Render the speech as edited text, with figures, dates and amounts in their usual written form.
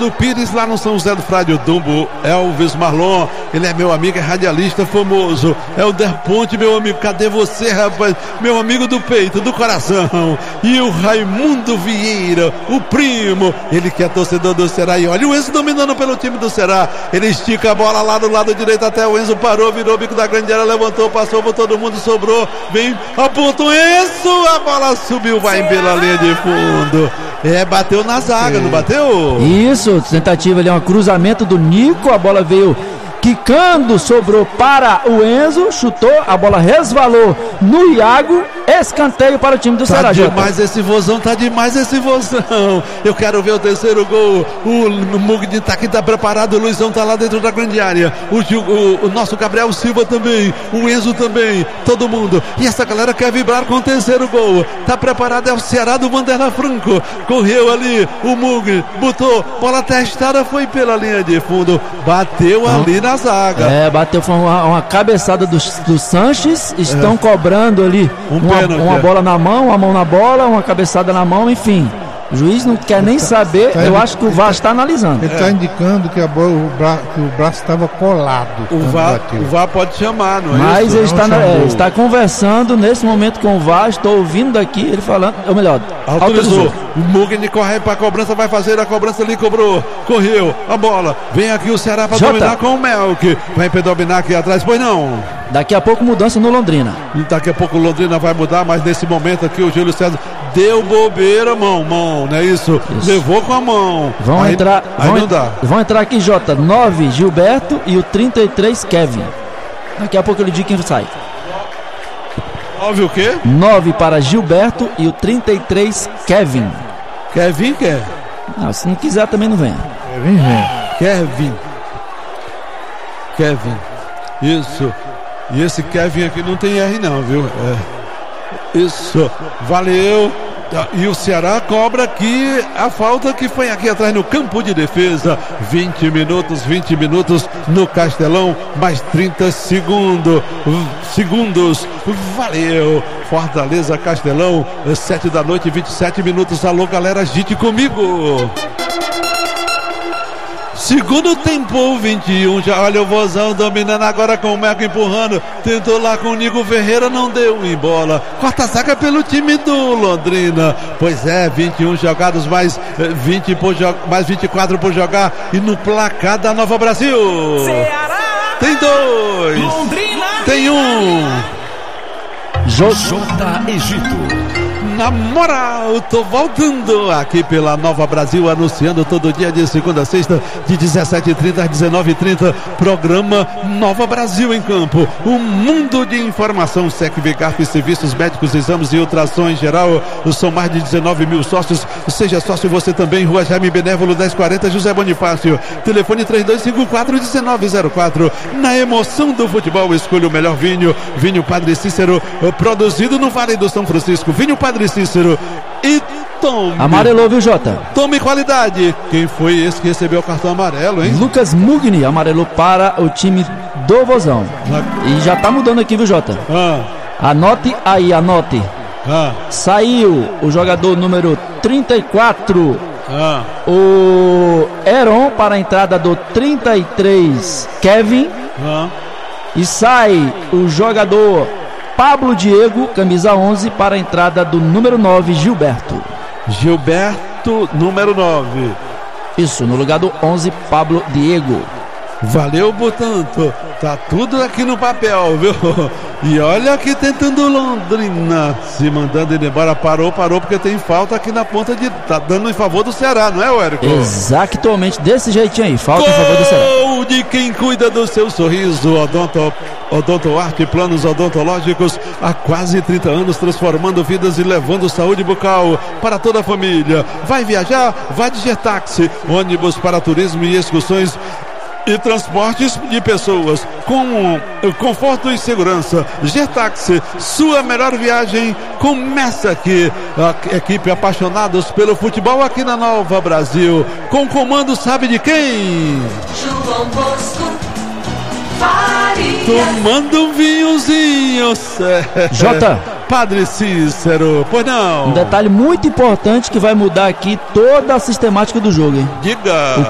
Reinaldo Pires, lá no São José do Frade, o Dumbo Elvis Marlon, ele é meu amigo, é radialista famoso. Helder Ponte, meu amigo, cadê você, rapaz? Meu amigo do peito, do coração. E o Raimundo Vieira, o primo, ele que é torcedor do Ceará. E olha o Enzo dominando pelo time do Ceará. Ele estica a bola lá do lado direito até o Enzo parou, virou o bico da grande área, levantou, passou por todo mundo, sobrou, vem, aponta o Enzo, a bola subiu, vai pela linha de fundo. Bateu na zaga, não bateu? Isso, tentativa ali, um cruzamento do Nico, a bola veio quicando, sobrou para o Enzo, chutou, a bola resvalou no Iago, escanteio para o time do Ceará. Tá demais esse vozão, tá demais esse vozão. Eu quero ver o terceiro gol. O Mugni tá aqui, tá preparado, o Luizão tá lá dentro da grande área. O nosso Gabriel Silva também, o Enzo também, todo mundo. E essa galera quer vibrar com o terceiro gol. Tá preparado, é o Ceará do Vanderlan Franco. Correu ali, o Mugni botou, bola testada, foi pela linha de fundo, bateu ali na zaga. Bateu, foi uma cabeçada do Sanches. Estão cobrando ali uma bola na mão, uma mão na bola, uma cabeçada na mão, enfim. O juiz não quer nem saber. Eu acho que o VAR está analisando. Ele está indicando que o braço estava colado. O VAR pode chamar, não é? Mas ele está conversando nesse momento com o VAR. Estou ouvindo daqui ele falando, ou melhor, autorizou. O Mugni corre para a cobrança, vai fazer a cobrança ali, cobrou, correu, a bola. Vem aqui o Ceará para dominar com o Melk. Vai predominar aqui atrás, pois não. Daqui a pouco mudança no Londrina. Daqui a pouco o Londrina vai mudar, mas nesse momento aqui o Júlio César deu bobeira, mão, não é isso? Levou com a mão. Vão entrar aqui, Jota, 9 Gilberto e o 33 Kevin. Daqui a pouco ele diz quem sai. 9 o quê? 9 para Gilberto e o 33 Kevin. Kevin quer? Não, se não quiser também não vem. Kevin. Isso. E esse Kevin aqui não tem R não, viu? Isso. Valeu. E o Ceará cobra aqui a falta que foi aqui atrás no campo de defesa. 20 minutos no Castelão, mais 30 segundos. Valeu. Fortaleza, Castelão, 7 da noite, 27 minutos. Alô, galera, agite comigo. Segundo tempo, 21, já olha o vozão dominando agora com o Melco empurrando, tentou lá com o Nico Ferreira, não deu em bola, quarta zaga pelo time do Londrina, pois 21 jogados, mais 24 por jogar, e no placar da Nova Brasil, Ceará tem 2, Londrina tem 1, J. Egito. Na moral, tô voltando aqui pela Nova Brasil, anunciando todo dia de segunda a sexta, de 17h30 às 19h30, programa Nova Brasil em Campo, um mundo de informação, Secvicarf, serviços médicos, exames e ultrassom em geral. São mais de 19 mil sócios. Seja sócio você também, Rua Jaime Benévolo 1040, José Bonifácio, telefone 3254-1904. Na emoção do futebol, escolha o melhor vinho Padre Cícero, produzido no Vale do São Francisco. Vinho Padre Cícero e tome. Amarelou, viu, Jota? Tome qualidade. Quem foi esse que recebeu o cartão amarelo, hein? Lucas Mugni amarelou para o time do Vozão. E já tá mudando aqui, viu, Jota? Anote aí, anote. Saiu o jogador número 34. O Heron para a entrada do 33 Kevin. E sai o jogador Pablo Diego, camisa 11, para a entrada do número 9, Gilberto, número 9. Isso, no lugar do 11, Pablo Diego. Valeu, portanto, tá tudo aqui no papel, viu? E olha aqui tentando Londrina, se mandando ir embora, parou, porque tem falta aqui na ponta de... Tá dando em favor do Ceará, não é, Érico? Exatamente, desse jeitinho aí, falta em favor do Ceará. Gol de quem cuida do seu sorriso, Odonto Arte, planos odontológicos há quase 30 anos, transformando vidas e levando saúde bucal para toda a família. Vai viajar? Vai de Getaxi, ônibus para turismo e excursões e transportes de pessoas com conforto e segurança. Getaxi, sua melhor viagem começa aqui. A equipe apaixonados pelo futebol aqui na Nova Brasil, com comando sabe de quem? João Bosco Faria. Tomando um vinhozinho, Jota, Padre Cícero, pois não? Um detalhe muito importante que vai mudar aqui toda a sistemática do jogo, hein? Diga.